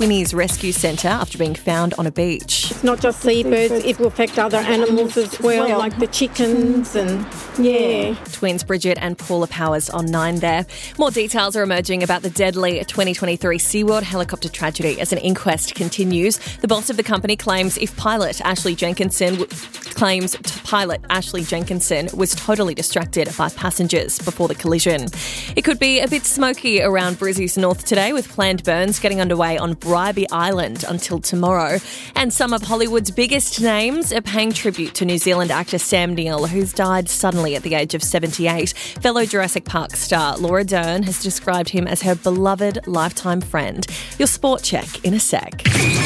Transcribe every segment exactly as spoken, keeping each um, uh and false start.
Swinnies Rescue Centre after being found on a beach. It's not just seabirds, it will affect other animals as well, like the chickens and, yeah. Twins Bridget and Paula Powers on nine there. More details are emerging about the deadly twenty twenty-three SeaWorld helicopter tragedy as an inquest continues. The boss of the company claims if pilot Ashley Jenkinson w- claims pilot Ashley Jenkinson was totally distracted by passengers before the collision. It could be a bit smoky around Brizzy's north today, with planned burns getting underway on Bribie Island until tomorrow. And some of Hollywood's biggest names are paying tribute to New Zealand actor Sam Neill, who's died suddenly at the age of seventy-eight. Fellow Jurassic Park star Laura Dern has described him as her beloved lifetime friend. Your sport check in a sec.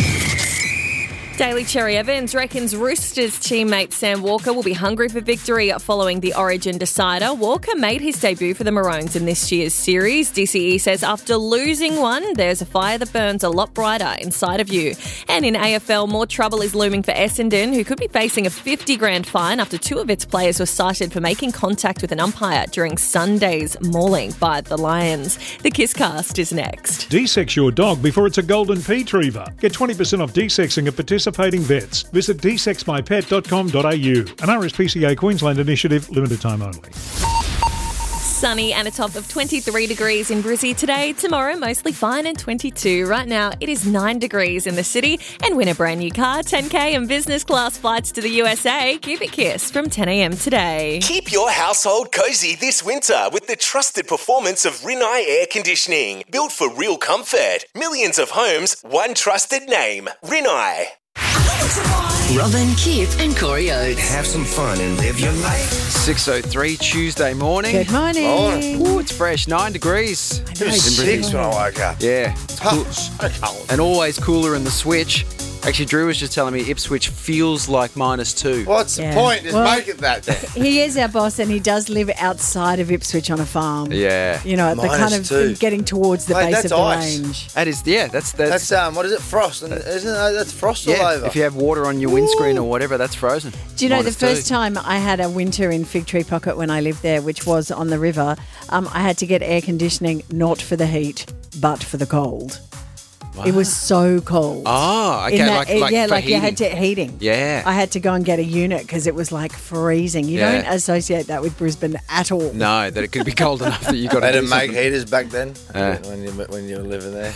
Daily Cherry Evans reckons Roosters teammate Sam Walker will be hungry for victory following the Origin decider. Walker made his debut for the Maroons in this year's series. D C E says after losing one, there's a fire that burns a lot brighter inside of you. And in A F L, more trouble is looming for Essendon, who could be facing a fifty grand fine after two of its players were cited for making contact with an umpire during Sunday's mauling by the Lions. The Kisscast is next. De-sex your dog before it's a golden retriever. Get twenty percent off de-sexing at participating vets. Visit d sex my pet dot com dot a u. An R S P C A Queensland initiative, limited time only. Sunny and a top of twenty-three degrees in Brizzy today. Tomorrow, mostly fine and twenty-two. Right now, it is nine degrees in the city. And win a brand new car, ten K and business class flights to the U S A. Give it Kiss from ten a.m. today. Keep your household cozy this winter with the trusted performance of Rinnai Air Conditioning. Built for real comfort. Millions of homes, one trusted name. Rinnai. Robin, Kip and Corey Oates. Have some fun and live your life. six oh three Tuesday morning. Good morning. Morning. Ooh, it's fresh, nine degrees. It was six when I woke up. Yeah, it's cool. Oh, so cold. And always cooler in the switch. Actually, Drew was just telling me Ipswich feels like minus two. What's Yeah. the point? Just Well- make it that then. He is our boss and he does live outside of Ipswich on a farm. Yeah. You know, at the Minus kind of two. getting towards the Mate, base that's of the ice. range. That is, yeah, that's, that's, That's, um, what is it? Frost. And isn't that, that's frost all yeah, over. if you have water on your windscreen or whatever, that's frozen. Do you know, Minus the first two. time I had a winter in Fig Tree Pocket when I lived there, which was on the river, um, I had to get air conditioning not for the heat, but for the cold. It was so cold. Oh, okay, In that- like, like yeah, for like you heating. had to heating. Yeah. I had to go and get a unit because it was like freezing. You Yeah. don't associate that with Brisbane at all. No, that it could be cold enough that you got to They do didn't make something. heaters back then Uh. when you when you were living there.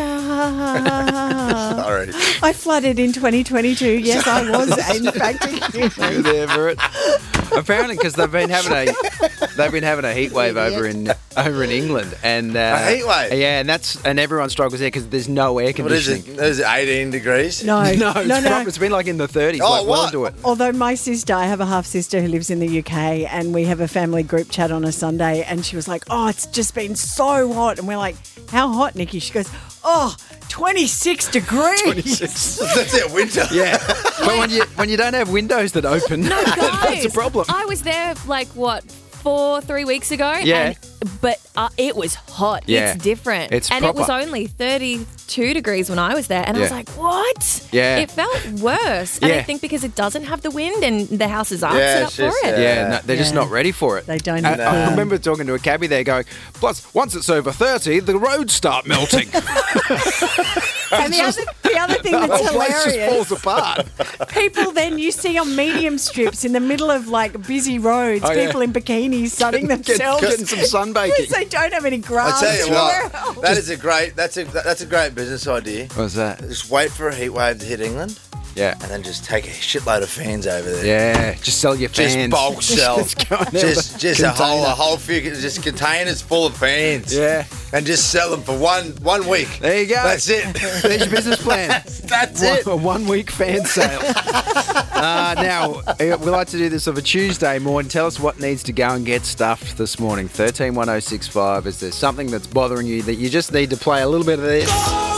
Yeah. Sorry. I flooded in twenty twenty-two. Yes, I was in fact a You're human. there for it. Apparently, because they've been having a they've been having a heat wave over in over in England, and uh, A heat wave? Yeah, and that's and everyone struggles there because there's no air What is conditioning. it? Is it eighteen degrees? No, No, no, it's, no. prob- it's been like in the thirties, Oh, like well what? into it. Although my sister, I have a half sister who lives in the U K, and we have a family group chat on a Sunday, and she was like, "Oh, it's just been so hot," and we're like, "How hot, Nikki?" She goes, "Oh, twenty-six degrees." That's it, winter. Yeah, but when you when you don't have windows that open, No, that's guys, a problem. I was there like, what, four, three weeks ago? Yeah. And, but uh, it was hot. Yeah. It's different. It's and it was proper. only thirty-two degrees when I was there. And I was Yeah. like, what? Yeah. It felt worse. And Yeah. I think because it doesn't have the wind and the houses aren't Yeah, set up it's just, for it. uh, Yeah, no, they're just Yeah. not ready for it. They don't I, know. I remember talking to a cabbie there going, plus, once it's over thirty, the roads start melting. And the other, the other thing The that's whole place just hilarious, falls apart. people then you see on medium strips in the middle of like busy roads, Oh, yeah. people in bikinis sunning Get- themselves. getting some sunbaking. Because they don't have any I grass. tell you anywhere what, else. that is a great. That's a that's a great business idea. What's that? Just wait for a heat wave to hit England, Yeah. and then just take a shitload of fans over there. Yeah, just sell your Just fans. bulk sell. Just go in there just with just a whole container. a whole few just containers full of fans. Yeah. And just sell them for one one week. There you go. That's it. There's your business plan. That's one, it. A one-week fan sale. uh, now, uh, we like to do this of a Tuesday morning. Tell us what needs to go and get stuffed this morning. thirteen one oh six five. Is there something that's bothering you that you just need to play a little bit of this?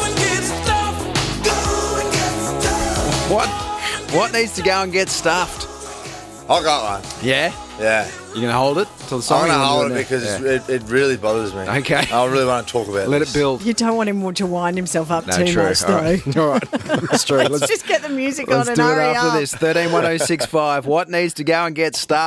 What? What needs to go and get stuffed? I got one. Yeah? Yeah. You going to hold it till the song? I'm going to or you hold wanna it do because now? it's it, it really bothers me. Okay. I really want to talk about Let this. it build. You don't want him to wind himself up No, too true. much, All though. right. All right. That's true. Let's just get the music Let's on and do it hurry after up. this. thirteen one oh six five. What needs to go and get stuffed?